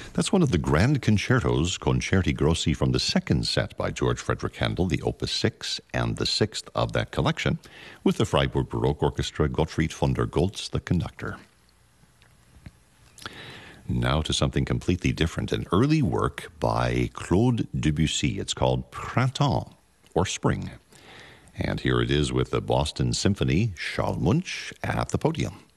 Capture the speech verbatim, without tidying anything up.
That's one of the grand concertos, Concerti Grossi, from the second set by George Frederick Handel, the Opus six, and the sixth of that collection, with the Freiburg Baroque Orchestra, Gottfried von der Goltz, the conductor. Now to something completely different, an early work by Claude Debussy. It's called Printemps, or Spring. And here it is with the Boston Symphony, Charles Munch, at the podium.